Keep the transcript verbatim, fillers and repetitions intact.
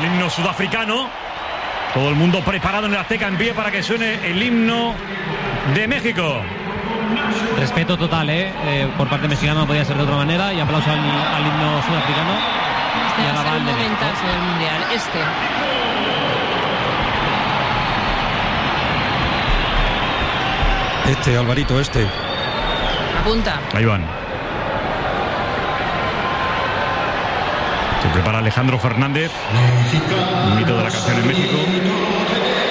el himno sudafricano. Todo el mundo preparado en el Azteca en pie para que suene el himno de México. Respeto total, ¿eh? eh por parte mexicana no podía ser de otra manera. Y aplauso al, al himno sudafricano. Este va a ser un momentazo del Mundial. Este. Este, Alvarito, este. Apunta. Ahí van. Se prepara Alejandro Fernández, un mito de la canción en México.